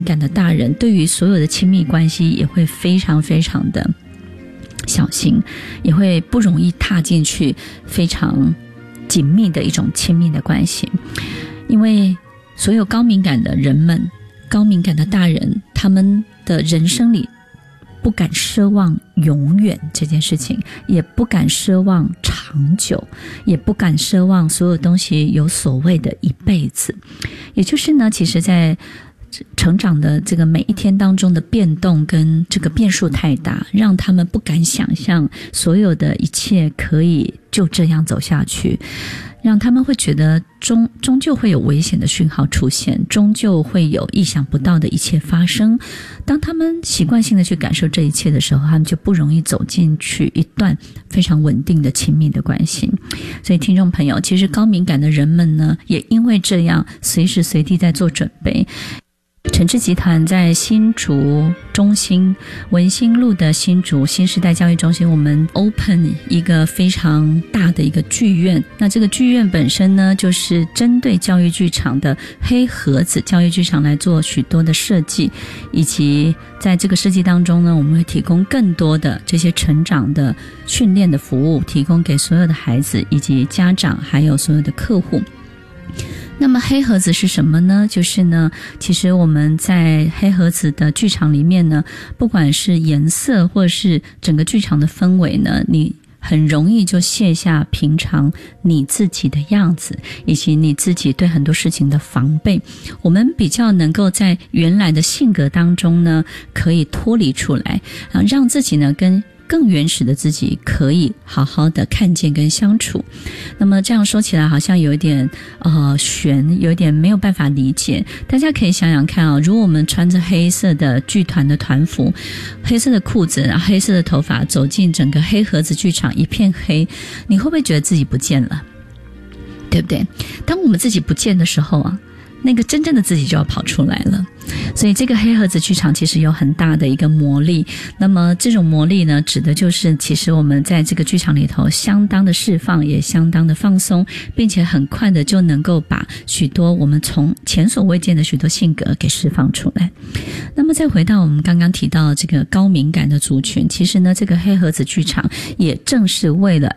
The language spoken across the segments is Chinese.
感的大人对于所有的亲密关系也会非常非常的小心，也会不容易踏进去非常紧密的一种亲密的关系。因为所有高敏感的人们，高敏感的大人，他们的人生里不敢奢望永远这件事情，也不敢奢望长久，也不敢奢望所有东西有所谓的一辈子。也就是呢，其实在成长的这个每一天当中的变动跟这个变数太大，让他们不敢想象所有的一切可以就这样走下去，让他们会觉得终究会有危险的讯号出现，终究会有意想不到的一切发生。当他们习惯性的去感受这一切的时候，他们就不容易走进去一段非常稳定的亲密的关系。所以听众朋友，其实高敏感的人们呢，也因为这样随时随地在做准备。诚志集团在新竹中心文心路的新竹新时代教育中心，我们 open 一个非常大的一个剧院。那这个剧院本身呢，就是针对教育剧场的黑盒子教育剧场来做许多的设计，以及在这个设计当中呢，我们会提供更多的这些成长的训练的服务，提供给所有的孩子以及家长还有所有的客户。那么黑盒子是什么呢？就是呢，其实我们在黑盒子的剧场里面呢，不管是颜色或是整个剧场的氛围呢，你很容易就卸下平常你自己的样子，以及你自己对很多事情的防备。我们比较能够在原来的性格当中呢，可以脱离出来，让自己呢跟更原始的自己可以好好的看见跟相处。那么这样说起来好像有一点悬，有一点没有办法理解。大家可以想想看如果我们穿着黑色的剧团的团服，黑色的裤子，然后黑色的头发，走进整个黑盒子剧场，一片黑，你会不会觉得自己不见了？对不对？当我们自己不见的时候那个真正的自己就要跑出来了。所以这个黑盒子剧场其实有很大的一个魔力。那么这种魔力呢，指的就是其实我们在这个剧场里头相当的释放，也相当的放松，并且很快的就能够把许多我们从前所未见的许多性格给释放出来。那么再回到我们刚刚提到的这个高敏感的族群，其实呢，这个黑盒子剧场也正是为了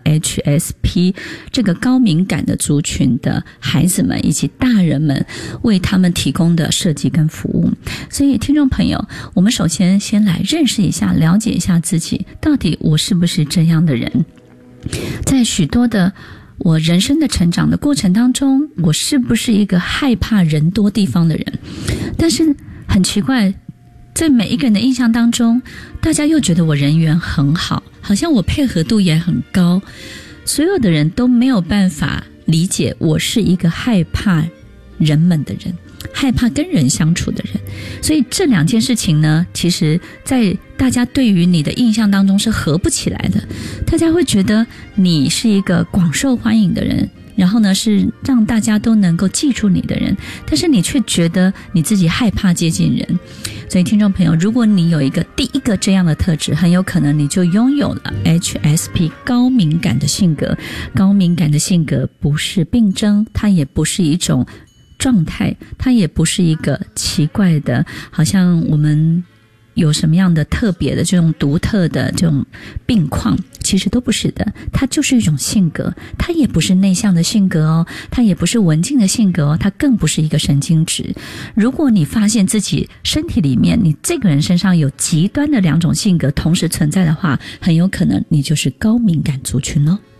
HSP 这个高敏感的族群的孩子们以及大人们为他们提供的设计跟服务。所以听众朋友，我们首先来认识一下，了解一下自己，到底我是不是这样的人。在许多的我人生的成长的过程当中，我是不是一个害怕人多地方的人？但是很奇怪，在每一个人的印象当中，大家又觉得我人缘很好，好像我配合度也很高，所有的人都没有办法理解我是一个害怕人们的人，害怕跟人相处的人。所以这两件事情呢，其实在大家对于你的印象当中是合不起来的。大家会觉得你是一个广受欢迎的人，然后呢是让大家都能够记住你的人，但是你却觉得你自己害怕接近人。所以听众朋友，如果你有一个第一个这样的特质，很有可能你就拥有了 HSP 高敏感的性格。高敏感的性格不是病症，它也不是一种状态，它也不是一个奇怪的，好像我们有什么样的特别的这种独特的这种病况，其实都不是的。它就是一种性格，它也不是内向的性格它也不是文静的性格它更不是一个神经质。如果你发现自己身体里面你这个人身上有极端的两种性格同时存在的话，很有可能你就是高敏感族群